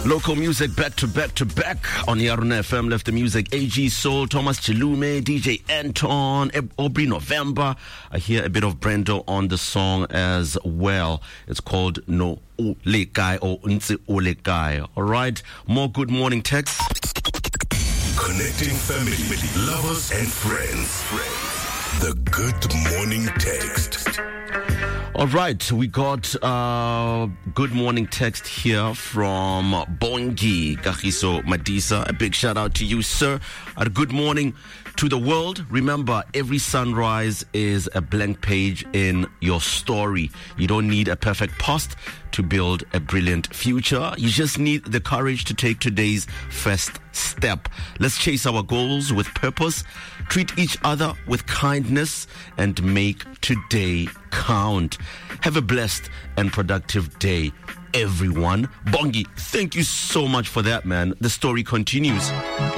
Local music back to back to back on Yaruna FM. Left the music AG Soul, Thomas Chilume, DJ Anton, Aubrey November. I hear a bit of Brendo on the song as well. It's called No Ole Kai or Unse Ole Kai. All right, more good morning texts. Connecting family, lovers and friends. The good morning text. All right, we got good morning text here from Bongi Kagiso Madisa. A big shout out to you, sir. Good morning to the world. Remember, every sunrise is a blank page in your story. You don't need a perfect past to build a brilliant future. You just need the courage to take today's first step. Let's chase our goals with purpose, treat each other with kindness, and make today count. Have a blessed and productive day, everyone. Bongi, thank you so much for that, man. The story continues.